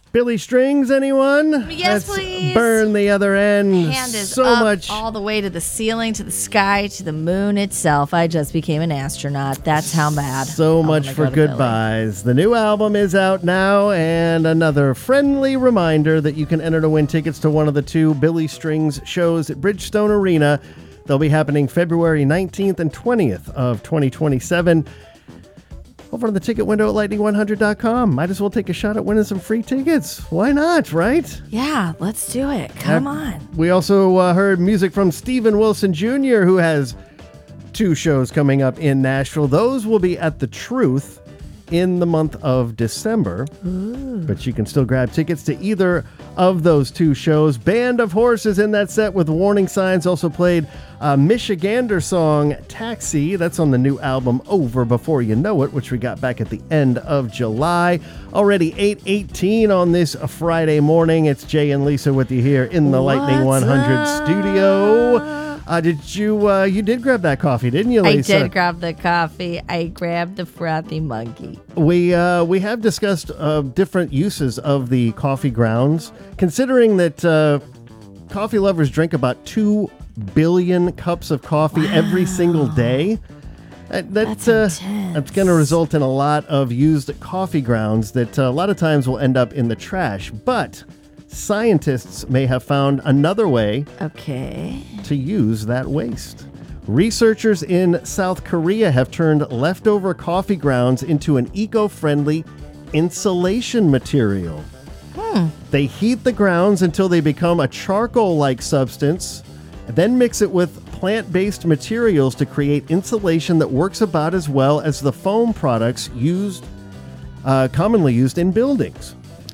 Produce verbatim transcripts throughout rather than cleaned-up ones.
Billy Strings, anyone? Yes, Let's please. burn the other end. Hand is so up much. all the way to the ceiling, to the sky, to the moon itself. I just became an astronaut. That's how mad. So I'm much gonna for go to Billy. goodbyes. The new album is out now, and another friendly reminder that you can enter to win tickets to one of the two Billy Strings shows at Bridgestone Arena. They'll be happening February nineteenth and twentieth of twenty twenty-seven. Over on the ticket window at lightning one hundred dot com. Might as well take a shot at winning some free tickets. Why not, right? Yeah, let's do it. Come uh, on. We also uh, heard music from Steven Wilson Junior, who has two shows coming up in Nashville. Those will be at The Truth in the month of December. Ooh. But you can still grab tickets to either of those two shows. Band of Horses in that set with warning signs. Also played a Michigander song, Taxi. That's on the new album Over Before You Know It, which we got back at the end of July. Already eight eighteen on this Friday morning. It's Jay and Lisa with you here in the What's Lightning one hundred up? studio. Uh, did you, uh, you did grab that coffee, didn't you, Lisa? I did grab the coffee. I grabbed the frothy monkey. We uh, we have discussed uh, different uses of the coffee grounds, considering that uh, coffee lovers drink about two billion cups of coffee wow. every single day. That, that, That's uh, intense. That's going to result in a lot of used coffee grounds that uh, a lot of times will end up in the trash. But scientists may have found another way okay. to use that waste. Researchers in South Korea have turned leftover coffee grounds into an eco-friendly insulation material. Hmm. They heat the grounds until they become a charcoal-like substance, then mix it with plant-based materials to create insulation that works about as well as the foam products used, uh, commonly used in buildings.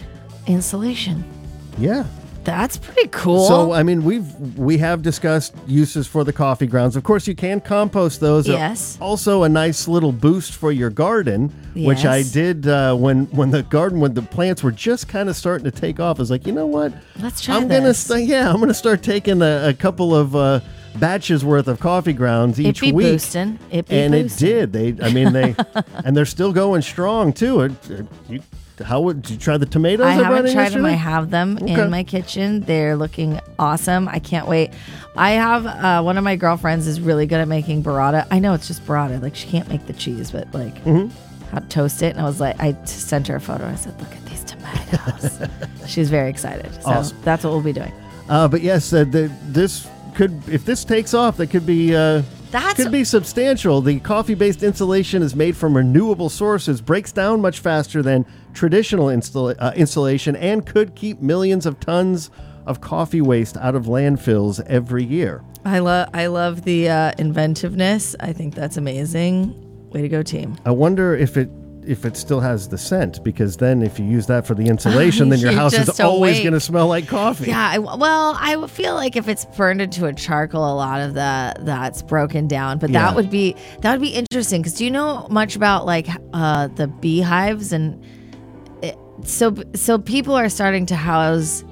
Insulation. Yeah. That's pretty cool. So, I mean, we've we have discussed uses for the coffee grounds. Of course, you can compost those. Yes. Also, a nice little boost for your garden, yes. which I did uh, when when the garden when the plants were just kind of starting to take off. I was like, you know what? Let's try I'm this. gonna st- yeah, I'm gonna start taking a, a couple of uh, batches worth of coffee grounds each it be week. Boosting. It be and boosting. it did. They, I mean, they, and they're still going strong too. It, it, you, How would did you try the tomatoes? I I haven't tried them. I yesterday? have them Okay. in my kitchen. They're looking awesome. I can't wait. I have uh, one of my girlfriends is really good at making burrata. I know it's just burrata. Like she can't make the cheese, but like Mm-hmm. how to toast it. And I was like, I t- sent her a photo. I said, look at these tomatoes. She's very excited. So Awesome. that's what we'll be doing. Uh, but yes, uh, the, this could, if this takes off, that could be uh, That's could be substantial. The coffee-based insulation is made from renewable sources, breaks down much faster than traditional installa- uh, insulation, and could keep millions of tons of coffee waste out of landfills every year. I love I love the uh, inventiveness. I think that's amazing. Way to go, team. I wonder if it if it still has the scent, because then if you use that for the insulation, then your You house is just always awake. going to smell like coffee. Yeah, I, well, I would feel like if it's burned into a charcoal, a lot of the that's broken down. But Yeah. that would be that would be interesting. Because do you know much about like uh, the beehives and it, so so people are starting to house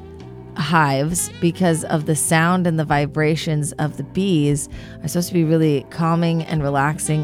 hives because of the sound and the vibrations of the bees are supposed to be really calming and relaxing